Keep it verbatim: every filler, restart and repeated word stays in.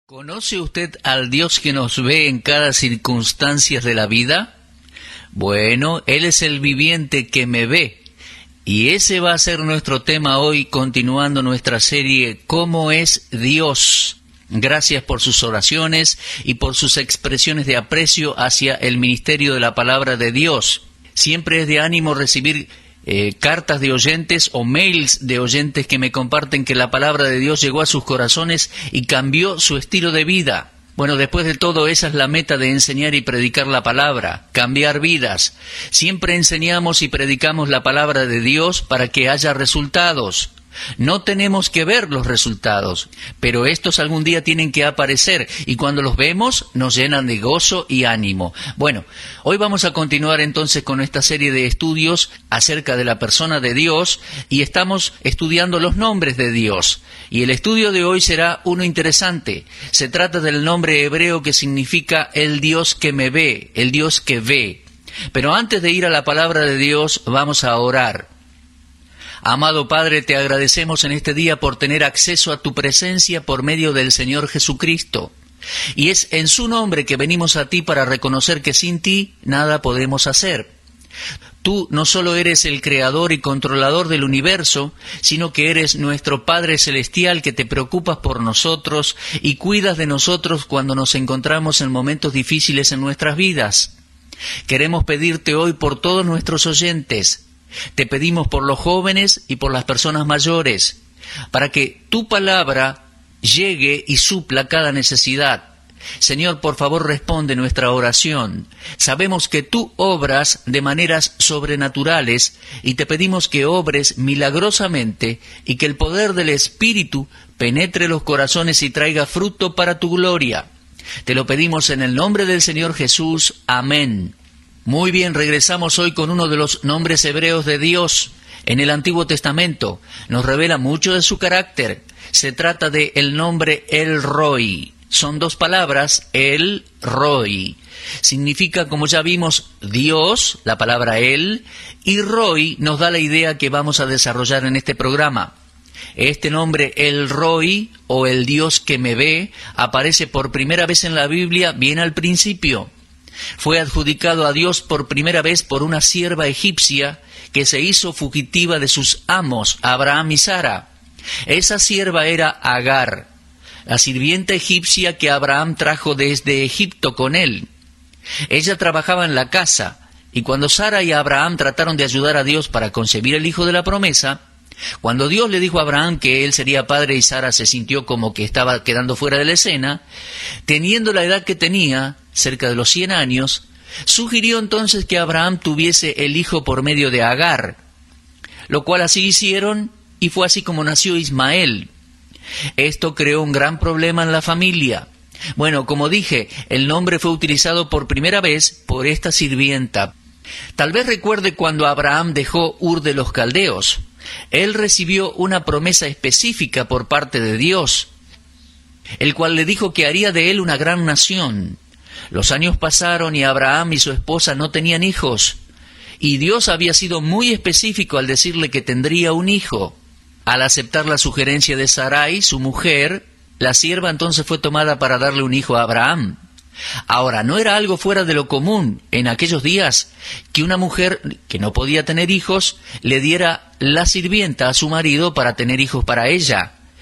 ¿Conoce usted al Dios que nos ve en cada circunstancia de la vida? Bueno, Él es el viviente que me ve. Y ese va a ser nuestro tema hoy, continuando nuestra serie ¿Cómo es Dios? Gracias por sus oraciones y por sus expresiones de aprecio hacia el ministerio de la Palabra de Dios. Siempre es de ánimo recibir eh, cartas de oyentes o mails de oyentes que me comparten que la Palabra de Dios llegó a sus corazones y cambió su estilo de vida. Bueno, después de todo, esa es la meta de enseñar y predicar la palabra, cambiar vidas. Siempre enseñamos y predicamos la palabra de Dios para que haya resultados. No tenemos que ver los resultados, pero estos algún día tienen que aparecer y cuando los vemos nos llenan de gozo y ánimo. Bueno, hoy vamos a continuar entonces con esta serie de estudios acerca de la persona de Dios y estamos estudiando los nombres de Dios. Y el estudio de hoy será uno interesante. Se trata del nombre hebreo que significa el Dios que me ve, el Dios que ve. Pero antes de ir a la palabra de Dios, vamos a orar. Amado Padre, te agradecemos en este día por tener acceso a tu presencia por medio del Señor Jesucristo. Y es en su nombre que venimos a ti para reconocer que sin ti nada podemos hacer. Tú no solo eres el creador y controlador del universo, sino que eres nuestro Padre Celestial que te preocupas por nosotros y cuidas de nosotros cuando nos encontramos en momentos difíciles en nuestras vidas. Queremos pedirte hoy por todos nuestros oyentes. Te pedimos por los jóvenes y por las personas mayores, para que tu palabra llegue y supla cada necesidad. Señor, por favor, responde nuestra oración. Sabemos que tú obras de maneras sobrenaturales y te pedimos que obres milagrosamente y que el poder del Espíritu penetre los corazones y traiga fruto para tu gloria. Te lo pedimos en el nombre del Señor Jesús. Amén. Muy bien, regresamos hoy con uno de los nombres hebreos de Dios. En el Antiguo Testamento nos revela mucho de su carácter. Se trata de el nombre El Roi. Son dos palabras, El Roi. Significa, como ya vimos, Dios, la palabra El, y Roi nos da la idea que vamos a desarrollar en este programa. Este nombre, El Roi, o el Dios que me ve, aparece por primera vez en la Biblia bien al principio. Fue adjudicado a Dios por primera vez por una sierva egipcia que se hizo fugitiva de sus amos, Abraham y Sara. Esa sierva era Agar, la sirvienta egipcia que Abraham trajo desde Egipto con él. Ella trabajaba en la casa, y cuando Sara y Abraham trataron de ayudar a Dios para concebir el hijo de la promesa, cuando Dios le dijo a Abraham que él sería padre y Sara se sintió como que estaba quedando fuera de la escena, teniendo la edad que tenía, cerca de los cien años, sugirió entonces que Abraham tuviese el hijo por medio de Agar, lo cual así hicieron y fue así como nació Ismael. Esto creó un gran problema en la familia. Bueno, como dije, el nombre fue utilizado por primera vez por esta sirvienta. Tal vez recuerde cuando Abraham dejó Ur de los Caldeos. Él recibió una promesa específica por parte de Dios, el cual le dijo que haría de él una gran nación. Los años pasaron y Abraham y su esposa no tenían hijos, y Dios había sido muy específico al decirle que tendría un hijo. Al aceptar la sugerencia de Sarai, su mujer, la sierva entonces fue tomada para darle un hijo a Abraham. Ahora, no era algo fuera de lo común en aquellos días que una mujer que no podía tener hijos le diera la sirvienta a su marido para tener hijos para ella.